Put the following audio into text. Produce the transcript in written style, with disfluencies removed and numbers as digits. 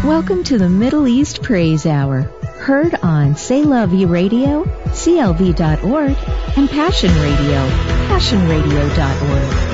Welcome to the Middle East Praise Hour, heard on C'est La Vie Radio, CLV.org, and Passion Radio, passionradio.org.